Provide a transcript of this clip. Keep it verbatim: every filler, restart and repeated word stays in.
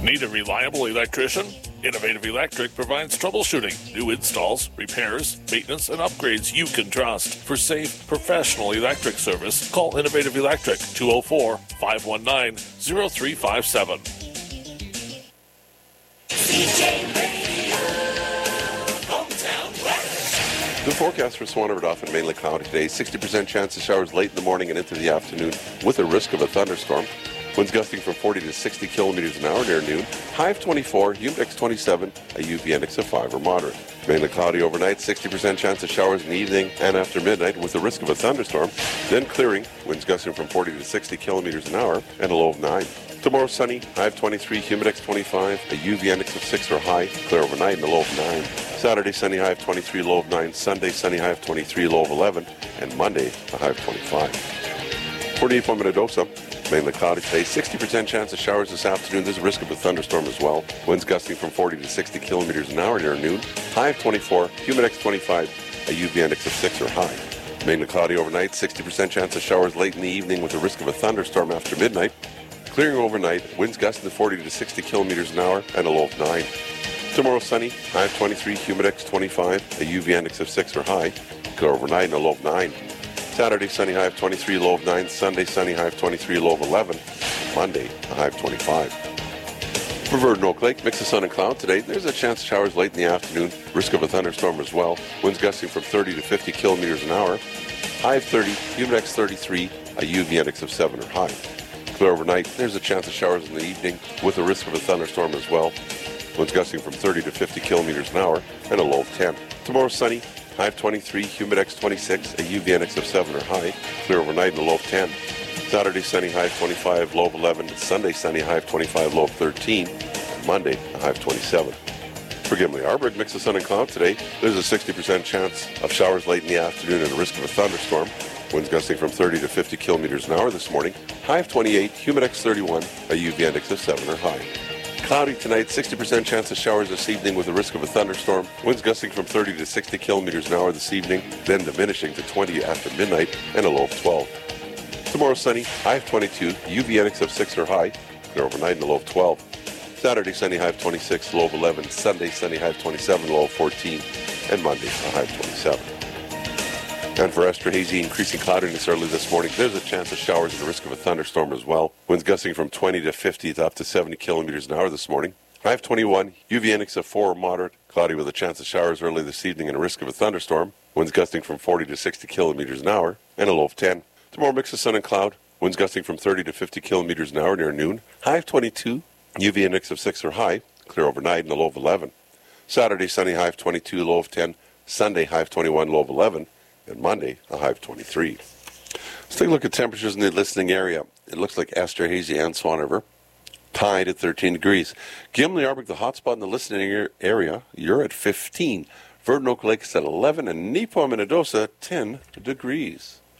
Need a reliable electrician? Innovative Electric provides troubleshooting, new installs, repairs, maintenance, and upgrades you can trust. For safe, professional electric service, call Innovative Electric, two oh four, five one nine, oh three five seven. The forecast for Swan River Dauphin, mainly cloudy today. sixty percent chance of showers late in the morning and into the afternoon with a risk of a thunderstorm. Winds gusting from forty to sixty kilometers an hour near noon. High of twenty-four, humidex twenty-seven, a U V index of five or moderate. Mainly cloudy overnight, sixty percent chance of showers in the evening and after midnight with the risk of a thunderstorm. Then clearing, winds gusting from forty to sixty kilometers an hour and a low of nine. Tomorrow sunny, high of twenty-three, humidex twenty-five, a U V index of six or high, clear overnight and a low of nine. Saturday sunny, high of twenty-three, low of nine. Sunday sunny, high of twenty-three, low of eleven. And Monday, a high of twenty-five. forty-eight for Minnedosa. Mainly cloudy today. sixty percent chance of showers this afternoon. There's a risk of a thunderstorm as well. Winds gusting from forty to sixty kilometers an hour near noon. High of twenty-four, humidex twenty-five, a U V index of six or high. Mainly cloudy overnight. sixty percent chance of showers late in the evening with a risk of a thunderstorm after midnight. Clearing overnight. Winds gusting to forty to sixty kilometers an hour and a low of nine. Tomorrow sunny. High of twenty-three, humidex twenty-five, a U V index of six or high. Clear overnight and a low of nine. Saturday, sunny, high of twenty-three, low of nine. Sunday, sunny, high of twenty-three, low of eleven. Monday, a high of twenty-five. For Verdon Oak Lake, mix of sun and cloud today. There's a chance of showers late in the afternoon. Risk of a thunderstorm as well. Winds gusting from thirty to fifty kilometers an hour. High of thirty, humidex thirty-three, a U V index of seven or high. Clear overnight. There's a chance of showers in the evening with a risk of a thunderstorm as well. Winds gusting from thirty to fifty kilometers an hour and a low of ten. Tomorrow sunny. High of twenty-three, humidex twenty-six, a U V index of seven or high, clear overnight and a low of ten. Saturday, sunny, high of twenty-five, low of eleven. Sunday, sunny, high of twenty-five, low of thirteen. And Monday, a high of twenty-seven. For Gimli Arbor, mix of sun and cloud today. There's a sixty percent chance of showers late in the afternoon and a risk of a thunderstorm. Winds gusting from thirty to fifty kilometers an hour this morning. High of twenty-eight, humidex thirty-one, a U V index of seven or high. Cloudy tonight, sixty percent chance of showers this evening with a risk of a thunderstorm. Winds gusting from thirty to sixty kilometers an hour this evening, then diminishing to twenty after midnight and a low of twelve. Tomorrow sunny, high of twenty-two, U V index of six or high, clear overnight and a low of twelve. Saturday sunny, high of twenty-six, low of eleven. Sunday sunny, high of twenty-seven, low of fourteen. And Monday, a high of twenty-seven. And for Esterhazy, increasing cloudiness early this morning. There's a chance of showers and a risk of a thunderstorm as well. Winds gusting from twenty to fifty to up to seventy kilometers an hour this morning. High of twenty-one, U V index of four or moderate. Cloudy with a chance of showers early this evening and a risk of a thunderstorm. Winds gusting from forty to sixty kilometers an hour and a low of ten. Tomorrow mix of sun and cloud. Winds gusting from thirty to fifty kilometers an hour near noon. High of twenty-two, U V index of six or high. Clear overnight and a low of eleven. Saturday sunny, high of twenty-two, low of ten. Sunday high of twenty-one, low of eleven. And Monday, a high of twenty-three. Let's take a look at temperatures in the listening area. It looks like Esterhazy and Swan River tied at thirteen degrees. Gimli Arbor, the hot spot in the listening area, you're at fifteen. Verdon Oak Lake is at eleven, and Neepawa, Minnedosa, ten degrees.